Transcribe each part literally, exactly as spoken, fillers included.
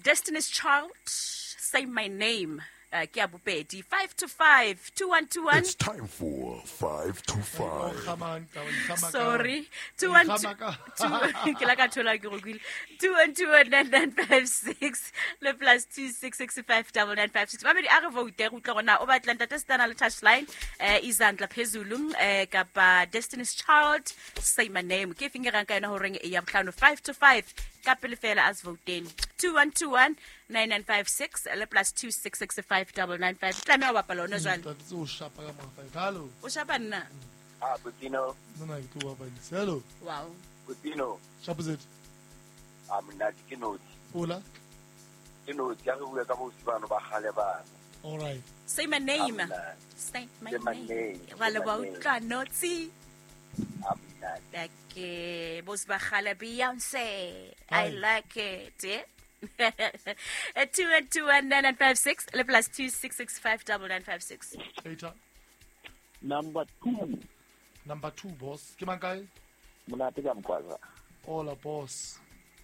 Destiny's Child, Say My Name. Uh, ke a bobedi five to five two one two one. It's time for five to five. Sorry, two one two ke la ka thola ke go kwile two one two one nine nine five six le plus two six six five double nine five six. Mamedi a re vote go tla gona o batla ntate stana le touchline eh izandla phezulu eh kapa Destiny's Child, Say My Name. Ke fingera ka yona ho reng e ya botlhano five to five ka pele fela as vote two one two one nine nine five six le plus two six six five double nine five. Tla me wa bapala ona jwale o shapa ka ma five. Hello o shapa nna Ah, Butino. no na ke wa ba hello wow Butino. shapa zet Ah, mna ke no. ola Ke no ya go bua ka bo sibano ba gale ba. all right Say My Name. Amna. Say My Say my Name. name. Wa le Say my ba name. utlwa notsi Amna. like eh, boss ba gale Beyonce. I Aye. like it. Eh? At two one two one nine nine five six le plus two six six five double nine five six. Eta Number two. number two boss ke mang kae Mna te ka mkwaza. ola boss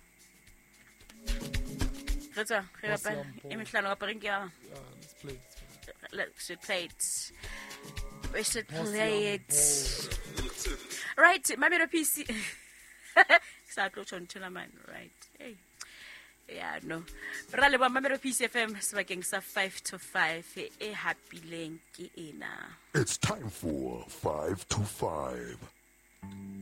Retsa re Boss ba ya mpo. e mehlano ka pareng ke ya yeah let's play let's play it. We should Boss play ya it. mpo. Right, Mamelo P C. Saklo chontela man, right. Hey. Yeah, no. Ra le ba Mamelo P C F M sebakeng sa five to five e hapileng ke ena. It's time for five to five.